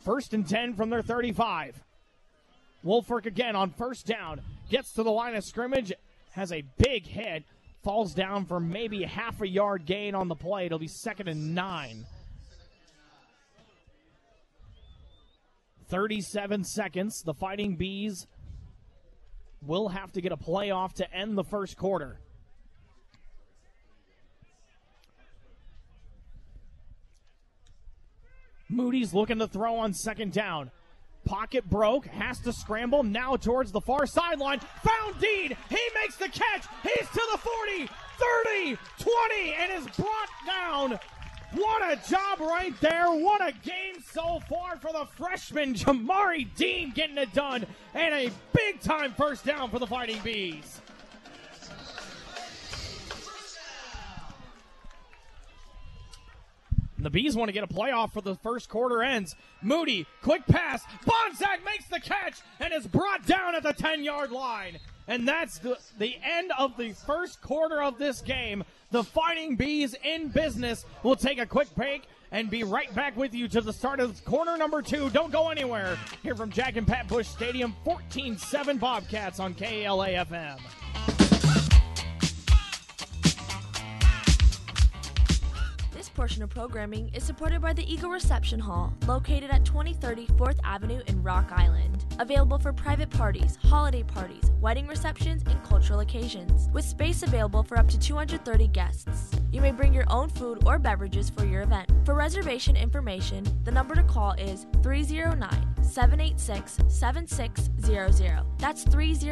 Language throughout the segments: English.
First and 10 from their 35. Wolfrick again on first down. Gets to the line of scrimmage. Has a big hit. Falls down for maybe half a yard gain on the play. It'll be 2nd and 9. 37 seconds. The Fighting Bees will have to get a play off to end the first quarter. Moody's looking to throw on second down. Pocket broke, has to scramble, now towards the far sideline. Found Dean, he makes the catch, he's to the 40, 30, 20, and is brought down. What a job right there. What a game so far for the freshman, Jamari Dean, getting it done. And a big-time first down for the Fighting Bees. The Bees want to get a playoff for the first quarter ends. Moody, quick pass. Bonsack makes the catch and is brought down at the 10-yard line. And that's the end of the first quarter of this game. The Fighting Bees in business. We'll take a quick break and be right back with you to the start of quarter number 2. Don't go anywhere. Here from Jack and Pat Bush Stadium, 14-7 Bobcats on KALA-FM. This portion of programming is supported by the Eagle Reception Hall, located at 2030 4th Avenue in Rock Island. Available for private parties, holiday parties, wedding receptions, and cultural occasions, with space available for up to 230 guests. You may bring your own food or beverages for your event. For reservation information, the number to call is 309-786-7600. That's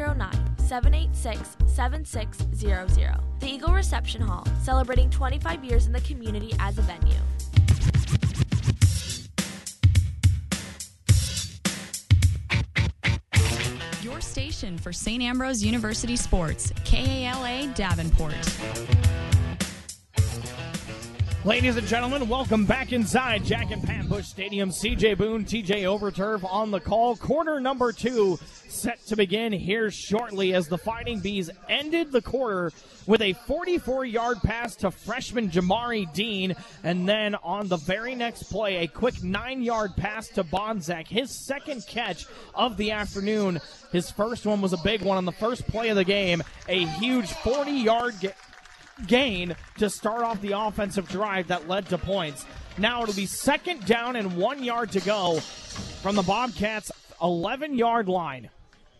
309-786-7600. The Eagle Reception Hall, celebrating 25 years in the community as a venue. Your station for St. Ambrose University Sports, KALA Davenport. Ladies and gentlemen, welcome back inside Jack and Pat Bush Stadium. CJ Boone, TJ Overturf on the call. Quarter number 2 set to begin here shortly as the Fighting Bees ended the quarter with a 44-yard pass to freshman Jamari Dean. And then on the very next play, a quick 9-yard pass to Bonsack. His second catch of the afternoon. His first one was a big one on the first play of the game. A huge 40-yard gain to start off the offensive drive that led to points. Now it'll be 2nd down and 1 yard to go from the Bobcats' 11-yard line.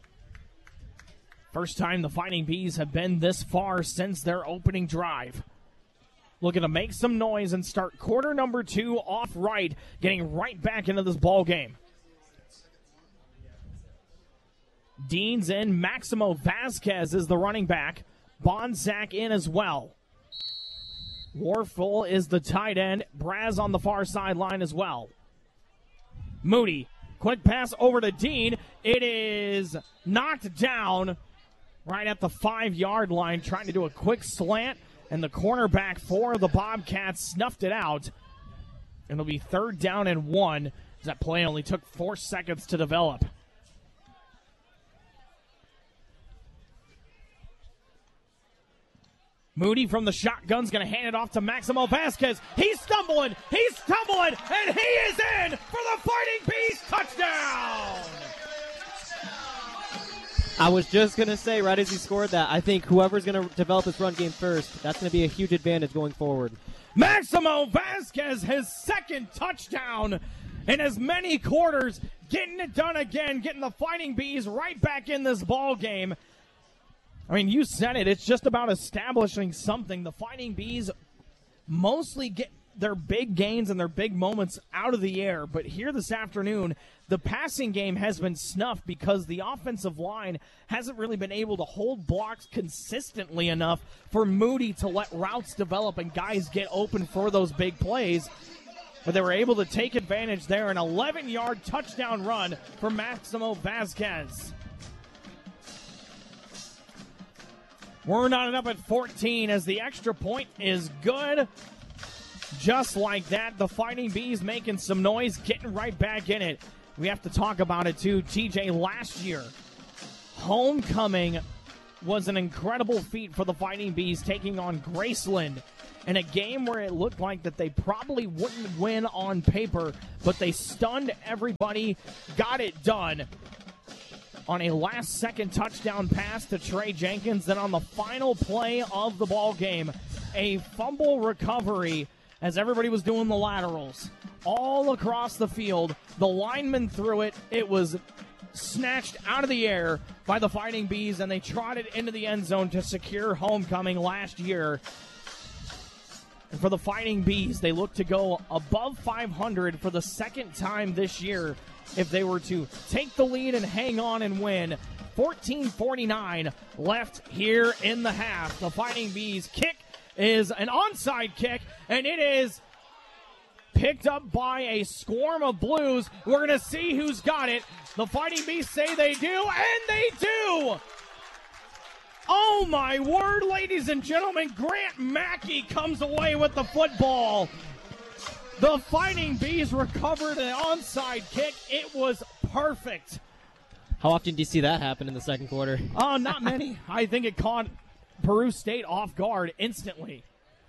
First time the Fighting Bees have been this far since their opening drive. Looking to make some noise and start quarter number 2 off right, getting right back into this ball game. Dean's in. Maximo Vasquez is the running back. Bonsack in as well. Warfel is the tight end. Braz on the far sideline as well. Moody, quick pass over to Dean. It is knocked down right at the 5-yard line, trying to do a quick slant, and the cornerback for the Bobcats snuffed it out. It'll be 3rd down and 1. That play only took 4 seconds to develop. Moody from the shotgun's going to hand it off to Maximo Vasquez. He's stumbling, and he is in for the Fighting Bees touchdown! I was just going to say, right as he scored that, I think whoever's going to develop this run game first, that's going to be a huge advantage going forward. Maximo Vasquez, his second touchdown in as many quarters, getting it done again, getting the Fighting Bees right back in this ball game. I mean, you said it. It's just about establishing something. The Fighting Bees mostly get their big gains and their big moments out of the air. But here this afternoon, the passing game has been snuffed because the offensive line hasn't really been able to hold blocks consistently enough for Moody to let routes develop and guys get open for those big plays. But they were able to take advantage there. An 11-yard touchdown run for Maximo Vasquez. We're not up at 14 as the extra point is good. Just like that, the Fighting Bees making some noise, getting right back in it. We have to talk about it too. TJ, last year, homecoming was an incredible feat for the Fighting Bees, taking on Graceland in a game where it looked like that they probably wouldn't win on paper, but they stunned everybody, got it done on a last-second touchdown pass to Trey Jenkins. Then on the final play of the ball game, a fumble recovery as everybody was doing the laterals all across the field. The lineman threw it. It was snatched out of the air by the Fighting Bees, and they trotted into the end zone to secure homecoming last year. And for the Fighting Bees, they look to go above 500 for the second time this year if they were to take the lead and hang on and win. 14:49 left here in the half. The Fighting Bees kick is an onside kick, and it is picked up by a swarm of Blues. We're going to see who's got it. The Fighting Bees say they do, and they do! Oh my word, ladies and gentlemen, Grant Mackey comes away with the football. The Fighting Bees recovered an onside kick. It was perfect. How often do you see that happen in the second quarter? Oh, not many. I think it caught Peru State off guard instantly.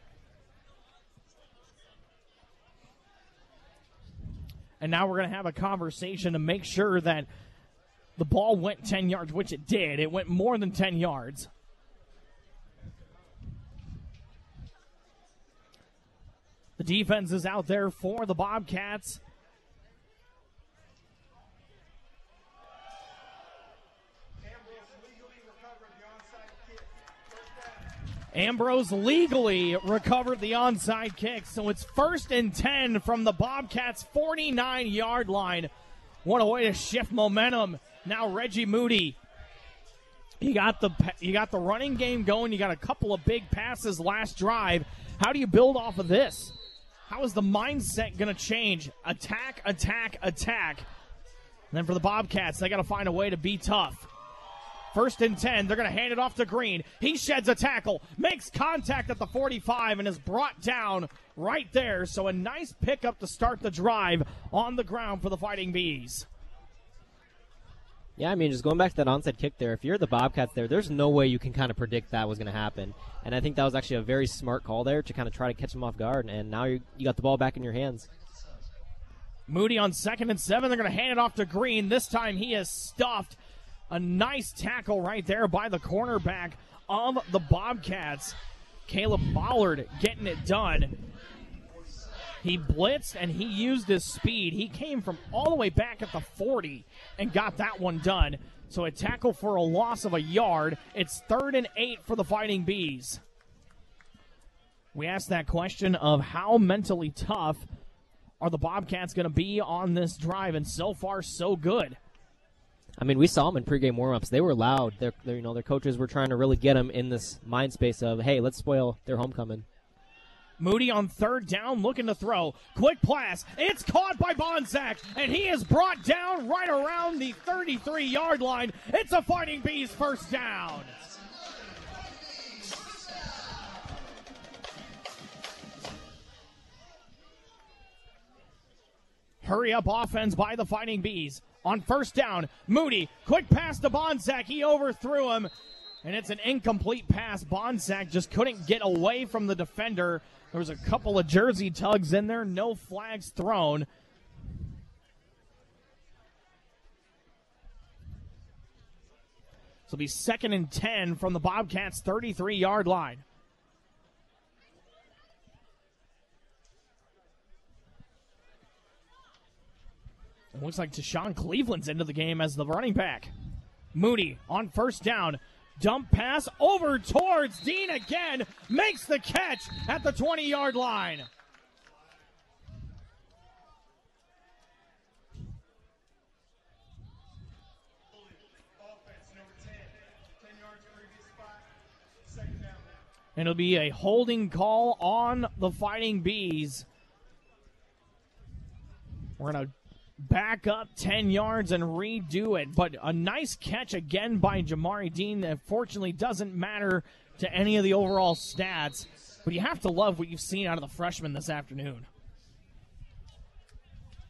And now we're going to have a conversation to make sure that the ball went 10 yards, which it did. It went more than 10 yards. The defense is out there for the Bobcats. Ambrose legally recovered the onside kick, so it's 1st and 10 from the Bobcats' 49-yard line. What a way to shift momentum. Now Reggie Moody, you got the running game going. You got a couple of big passes last drive. How do you build off of this? How is the mindset going to change? Attack, attack, attack. And then for the Bobcats, they got to find a way to be tough. 1st and 10, they're going to hand it off to Green. He sheds a tackle, makes contact at the 45, and is brought down right there. So a nice pickup to start the drive on the ground for the Fighting Bees. Yeah, I mean, just going back to that onside kick there, if you're the Bobcats there, there's no way you can kind of predict that was going to happen. And I think that was actually a very smart call there to kind of try to catch them off guard. And now you got the ball back in your hands. Moody on 2nd and 7. They're going to hand it off to Green. This time he is stuffed. A nice tackle right there by the cornerback of the Bobcats. Caleb Bollard getting it done. He blitzed and he used his speed. He came from all the way back at the 40 and got that one done. So a tackle for a loss of a yard. It's 3rd and 8 for the Fighting Bees. We asked that question of how mentally tough are the Bobcats going to be on this drive, and so far so good. I mean, we saw them in pregame warmups. They were loud. Their coaches were trying to really get them in this mind space of, hey, let's spoil their homecoming. Moody on 3rd down, looking to throw. Quick pass. It's caught by Bonsack, and he is brought down right around the 33-yard line. It's a Fighting Bees 1st down. Hurry up offense by the Fighting Bees. On 1st down, Moody, quick pass to Bonsack. He overthrew him, and it's an incomplete pass. Bonsack just couldn't get away from the defender. There was a couple of jersey tugs in there, no flags thrown. So it'll be 2nd and 10 from the Bobcats' 33-yard line. It looks like Tashawn Cleveland's into the game as the running back. Moody on 1st down. Dump pass over towards Dean again. Makes the catch at the 20-yard line. And it'll be a holding call on the Fighting Bees. We're going to back up 10 yards and redo it. But a nice catch again by Jamari Dean that fortunately doesn't matter to any of the overall stats. But you have to love what you've seen out of the freshman this afternoon.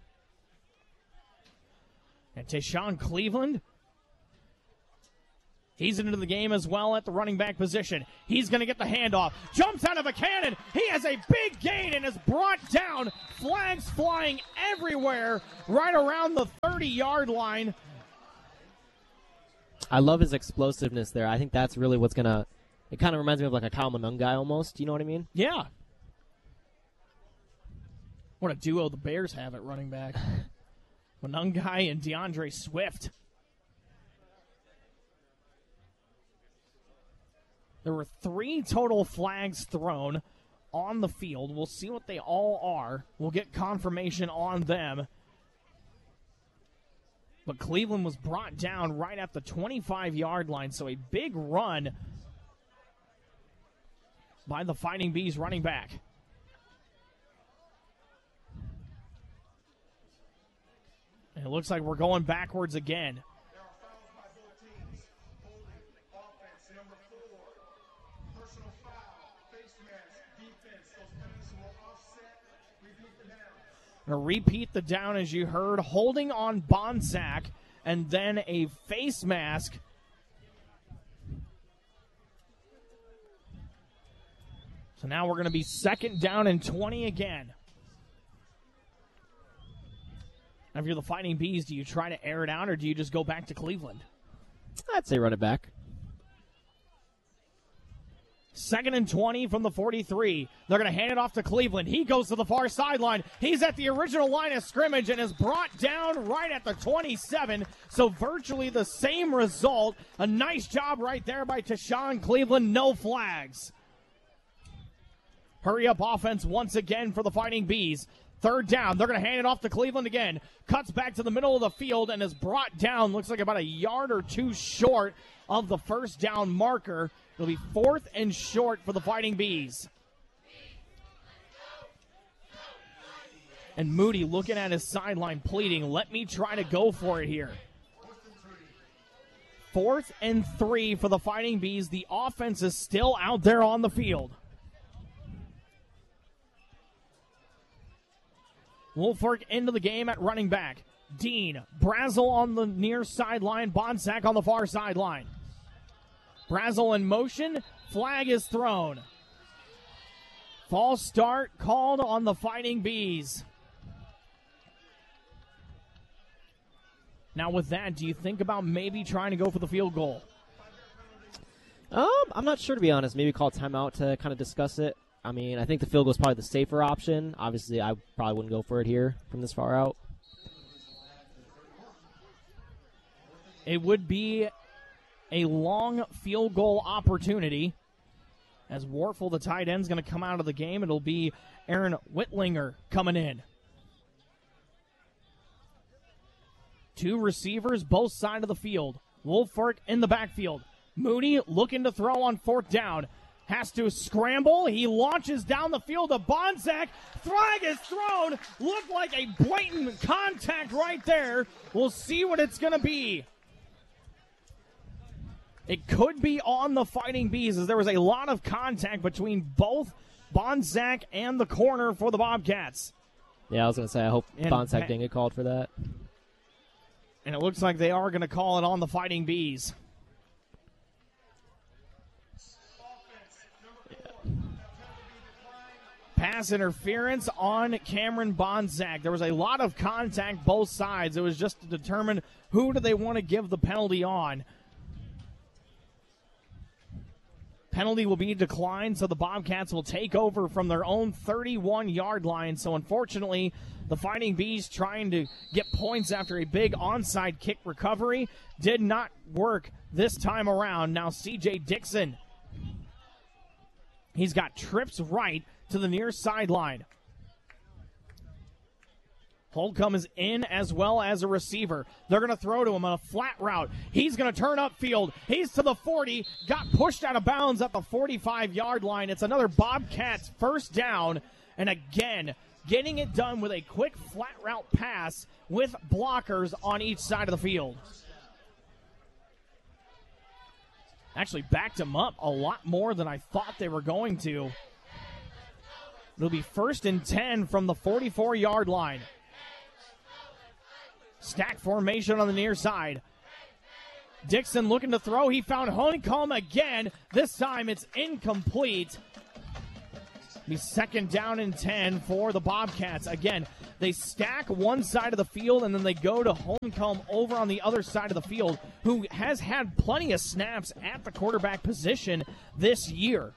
And Tashawn Cleveland He's into the game as well at the running back position. He's going to get the handoff. Jumps out of a cannon. He has a big gain and is brought down. Flags flying everywhere right around the 30-yard line. I love his explosiveness there. I think that's really what's going to – it kind of reminds me of like a Kyle Monungai almost. You know what I mean? Yeah. What a duo the Bears have at running back. Monungai and DeAndre Swift. There were 3 total flags thrown on the field. We'll see what they all are. We'll get confirmation on them. But Cleveland was brought down right at the 25-yard line, so a big run by the Fighting Bees running back. And it looks like we're going backwards again. Going to repeat the down as you heard, holding on Bonsack, and then a face mask. So now we're going to be 2nd down and 20 again. Now if you're the Fighting Bees, do you try to air it out or do you just go back to Cleveland? I'd say run it back. 2nd and 20 from the 43. They're going to hand it off to Cleveland. He goes to the far sideline. He's at the original line of scrimmage and is brought down right at the 27. So virtually the same result. A nice job right there by Tashawn Cleveland. No flags. Hurry up offense once again for the Fighting Bees. 3rd down. They're going to hand it off to Cleveland again. Cuts back to the middle of the field and is brought down. Looks like about a yard or 2 short of the 1st down marker. It'll be 4th and short for the Fighting Bees. And Moody looking at his sideline pleading, let me try to go for it here. 4th and 3 for the Fighting Bees. The offense is still out there on the field. Woolfolk into the game at running back. Dean, Brazel on the near sideline, Bonsack on the far sideline. Brazel in motion, flag is thrown. False start called on the Fighting Bees. Now with that, do you think about maybe trying to go for the field goal? I'm not sure, to be honest. Maybe call timeout to kind of discuss it. I mean, I think the field goal is probably the safer option. Obviously, I probably wouldn't go for it here from this far out. It would be a long field goal opportunity. As Warfel, the tight end, is going to come out of the game. It'll be Aaron Whitlinger coming in. 2 receivers, both sides of the field. Woolfolk in the backfield. Moody looking to throw on 4th down. Has to scramble. He launches down the field to Bonsack. Flag is thrown. Looked like a blatant contact right there. We'll see what it's going to be. It could be on the Fighting Bees as there was a lot of contact between both Bonsack and the corner for the Bobcats. Yeah, I was going to say, I hope Bonsack didn't get called for that. And it looks like they are going to call it on the Fighting Bees. Pass interference on Cameron Bonsack. There was a lot of contact both sides. It was just to determine who do they want to give the penalty on. Penalty will be declined, so the Bobcats will take over from their own 31-yard line. So unfortunately, the Fighting Bees trying to get points after a big onside kick recovery did not work this time around. Now C.J. Dixon. He's got trips right to the near sideline. Holcomb is in as well as a receiver. They're going to throw to him on a flat route. He's going to turn upfield. He's to the 40. Got pushed out of bounds at the 45-yard line. It's another Bobcats 1st down. And again, getting it done with a quick flat route pass with blockers on each side of the field. Actually backed him up a lot more than I thought they were going to. It'll be 1st and 10 from the 44-yard line. Stack formation on the near side. Dixon looking to throw. He found Honeycomb again. This time it's incomplete. Be second down and 10 for the Bobcats. Again, they stack one side of the field, and then they go to Honeycomb over on the other side of the field, who has had plenty of snaps at the quarterback position this year.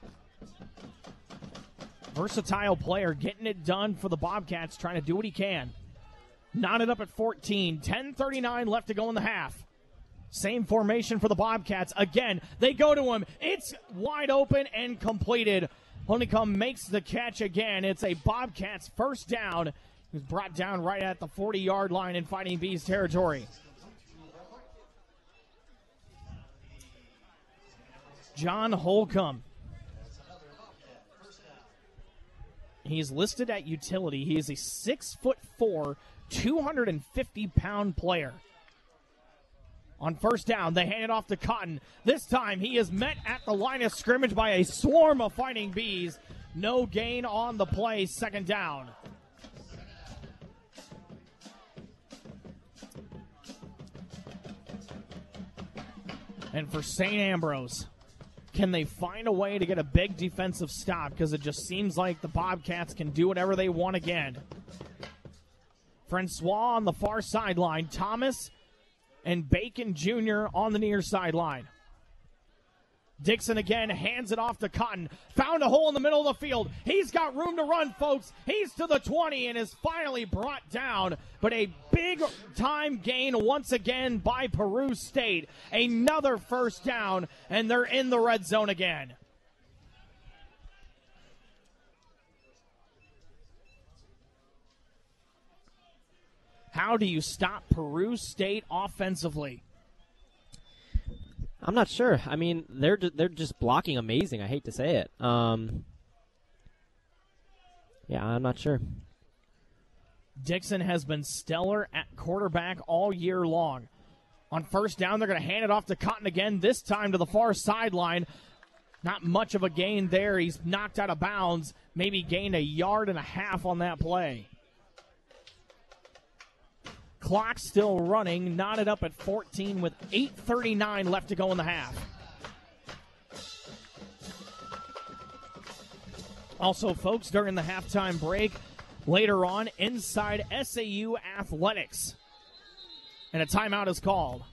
Versatile player, getting it done for the Bobcats, trying to do what he can. Knotted up at 14, 10:39 left to go in the half. Same formation for the Bobcats. Again, they go to him. It's wide open and completed. Honeycomb makes the catch again. It's a Bobcats first down. He was brought down right at the 40-yard line in Fighting Bees territory. John Holcomb. He's listed at utility. He is a 6'4", 250-pound player. On first down, they hand it off to Cotton. This time, he is met at the line of scrimmage by a swarm of Fighting Bees. No gain on the play, second down. And for St. Ambrose, can they find a way to get a big defensive stop? Because it just seems like the Bobcats can do whatever they want again. Francois on the far sideline. Thomas and Bacon Jr. on the near sideline. Dixon again hands it off to Cotton. Found a hole in the middle of the field. He's got room to run, folks. He's to the 20 and is finally brought down. But a big-time gain once again by Peru State. Another first down, and they're in the red zone again. How do you stop Peru State offensively? I'm not sure. I mean, they're just blocking amazing. I hate to say it. Yeah, I'm not sure. Dixon has been stellar at quarterback all year long. On first down, they're going to hand it off to Cotton again, this time to the far sideline. Not much of a gain there. He's knocked out of bounds, maybe gained 1.5 yards on that play. Clock still running, knotted up at 14 with 8:39 left to go in the half. Also, folks, during the halftime break, later on, inside SAU Athletics. And a timeout is called.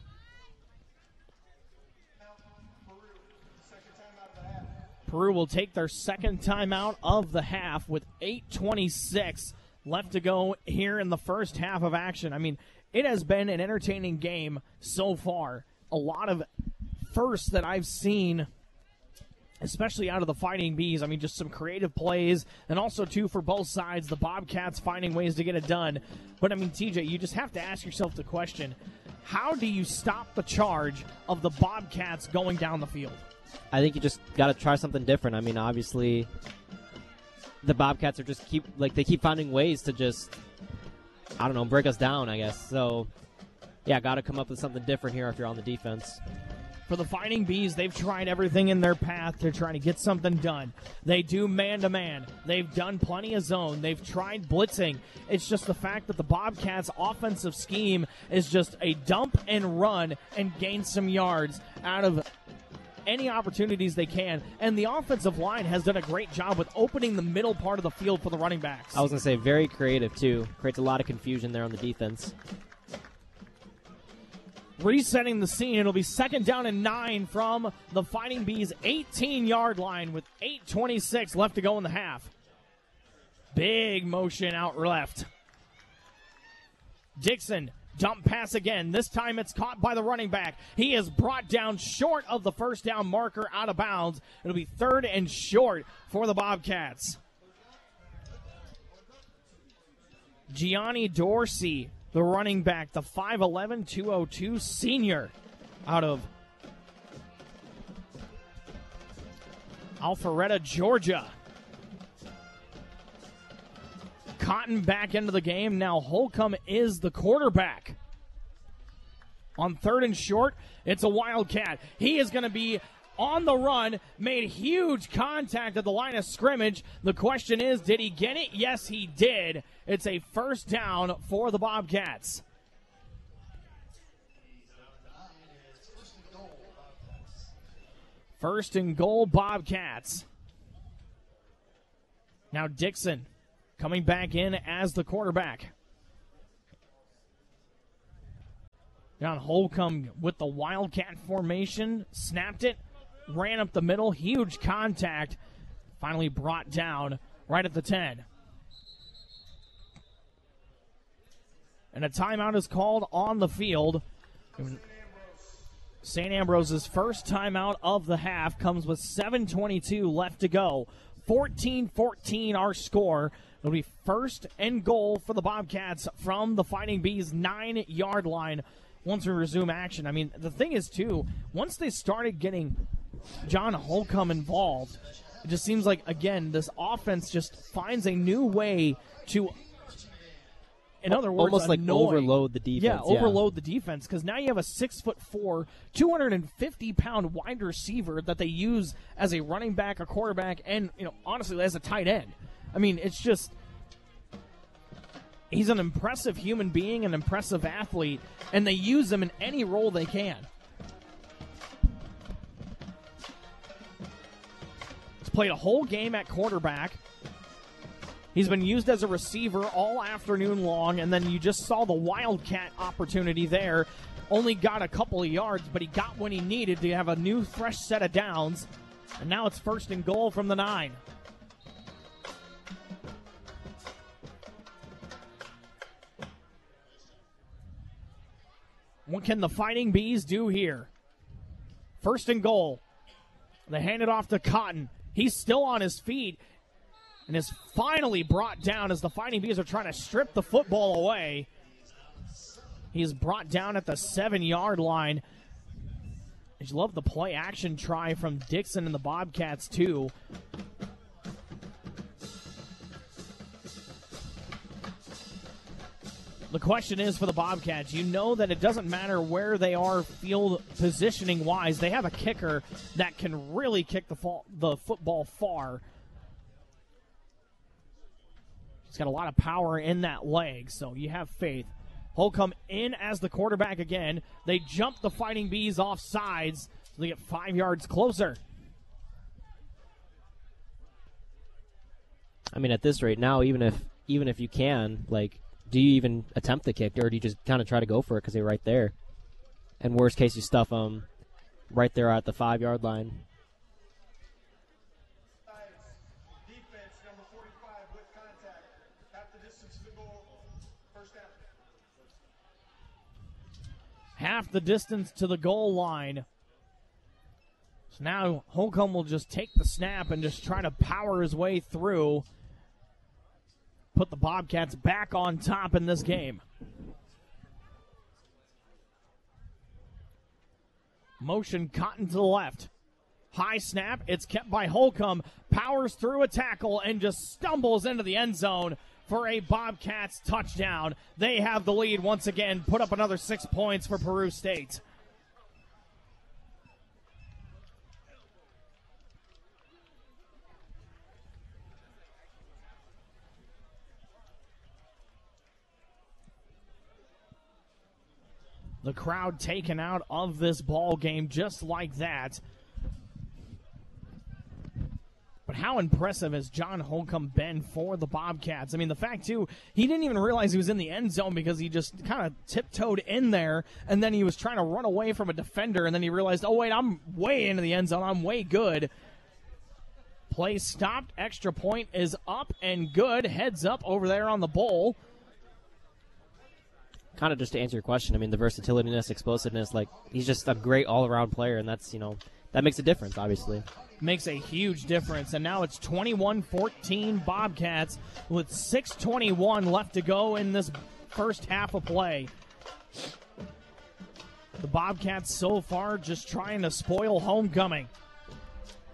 Peru will take their second timeout of the half with 8:26 left to go here in the first half of action. I mean, it has been an entertaining game so far. A lot of firsts that I've seen, especially out of the Fighting Bees. I mean, just some creative plays, and also, too, for both sides, the Bobcats finding ways to get it done. But, I mean, TJ, you just have to ask yourself the question, how do you stop the charge of the Bobcats going down the field? I think you just got to try something different. I mean, obviously, the Bobcats are just keep finding ways to just, I don't know, break us down, I guess. So, yeah, got to come up with something different here if you're on the defense. For the Fighting Bees, they've tried everything in their path to try to get something done. They do man-to-man. They've done plenty of zone. They've tried blitzing. It's just the fact that the Bobcats' offensive scheme is just a dump and run and gain some yards out of any opportunities they can, and the offensive line has done a great job with opening the middle part of the field for the running backs. I was going to say, very creative, too. Creates a lot of confusion there on the defense. Resetting the scene, it'll be second down and 9 from the Fighting Bees' 18-yard line with 8:26 left to go in the half. Big motion out left. Dixon, dump pass again. This time it's caught by the running back. He is brought down short of the first down marker, out of bounds. It'll be third and short for the Bobcats. Gianni Dorsey, the running back, the 5'11", 202 senior out of Alpharetta, Georgia. Cotton back into the game. Now Holcomb is the quarterback. On third and short, it's a Wildcat. He is going to be on the run, made huge contact at the line of scrimmage. The question is, did he get it? Yes, he did. It's a first down for the Bobcats. First and goal, Bobcats. Now Dixon coming back in as the quarterback. John Holcomb with the Wildcat formation, snapped it, ran up the middle, huge contact, finally brought down right at the 10. And a timeout is called on the field. St. Ambrose's first timeout of the half comes with 7:22 left to go. 14-14 our score. It'll be first and goal for the Bobcats from the Fighting Bees 9-yard line once we resume action. I mean, the thing is, too, once they started getting John Holcomb involved, it just seems like, again, this offense just finds a new way to, in other words, almost like overload the defense. Yeah, overload the defense, because now you have a 6'4", 250-pound wide receiver that they use as a running back, a quarterback, and honestly as a tight end. I mean, it's just, he's an impressive human being, an impressive athlete, and they use him in any role they can. He's played a whole game at quarterback. He's been used as a receiver all afternoon long, and then you just saw the Wildcat opportunity there. Only got a couple of yards, but he got what he needed to have a new, fresh set of downs. And now it's first and goal from the 9. What can the Fighting Bees do here? First and goal. They hand it off to Cotton. He's still on his feet and is finally brought down as the Fighting Bees are trying to strip the football away. He's brought down at the 7-yard line. I just love the play action try from Dixon and the Bobcats, too. The question is for the Bobcats, you know that it doesn't matter where they are field positioning-wise. They have a kicker that can really kick the football far. He's got a lot of power in that leg, so you have faith. Holcomb in as the quarterback again. They jump the Fighting Bees off sides, so they get 5 yards closer. I mean, at this rate now, even if you can, do you even attempt the kick, or do you just kind of try to go for it because they're right there? And worst case, you stuff them right there at the 5-yard line. Defense, number 45 with contact. Half the distance to the goal. First down. Half the distance to the goal line. So now Holcomb will just take the snap and just try to power his way through. Put the Bobcats back on top in this game. Motion Cotton to the left. High snap. It's kept by Holcomb. Powers through a tackle and just stumbles into the end zone for a Bobcats touchdown. They have the lead once again. Put up another 6 points for Peru State. The crowd taken out of this ball game just like that. But how impressive has John Holcomb been for the Bobcats? I mean, the fact, too, he didn't even realize he was in the end zone because he just kind of tiptoed in there, and then he was trying to run away from a defender, and then he realized, oh, wait, I'm way into the end zone. I'm way good. Play stopped. Extra point is up and good. Heads up over there on the bowl. Kind of just to answer your question, I mean, the versatilitiness, explosiveness, he's just a great all-around player, and that's, that makes a difference, obviously. Makes a huge difference, and now it's 21-14 Bobcats with 6:21 left to go in this first half of play. The Bobcats so far just trying to spoil homecoming.